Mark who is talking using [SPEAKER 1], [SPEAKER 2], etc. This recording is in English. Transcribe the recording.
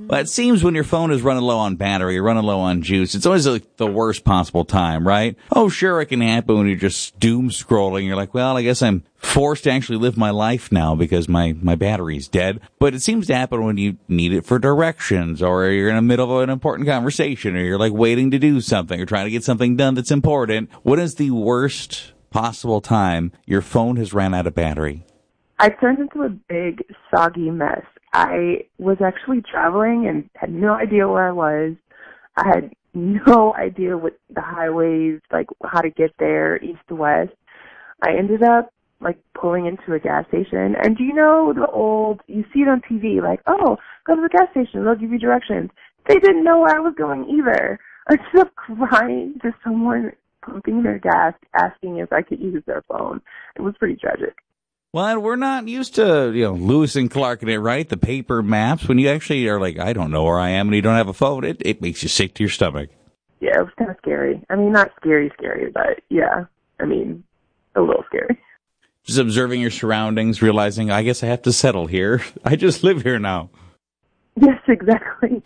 [SPEAKER 1] Well, it seems when your phone is running low on battery or running low on juice, it's always like the worst possible time, right? Oh, sure, it can happen when you're just doom scrolling. You're like, well, I guess I'm forced to actually live my life now because my battery's dead. But it seems to happen when you need it for directions, or you're in the middle of an important conversation, or you're like waiting to do something or trying to get something done that's important. What is the worst possible time your phone has ran out of battery?
[SPEAKER 2] I turned into a big, soggy mess. I was actually traveling and had no idea where I was. I had no idea what the highways, like how to get there, east to west. I ended up like pulling into a gas station. And do you know you see it on TV, like, oh, go to the gas station, they'll give you directions. They didn't know where I was going either. I ended up crying to someone pumping their gas, asking if I could use their phone. It was pretty tragic.
[SPEAKER 1] Well, we're not used to, Lewis and Clark in it, right? The paper maps. When you actually are like, I don't know where I am, and you don't have a phone, it makes you sick to your stomach.
[SPEAKER 2] Yeah, it was kind of scary. I mean, not scary, but yeah, I mean, a little scary.
[SPEAKER 1] Just observing your surroundings, realizing, I guess I have to settle here. I just live here now.
[SPEAKER 2] Yes, exactly.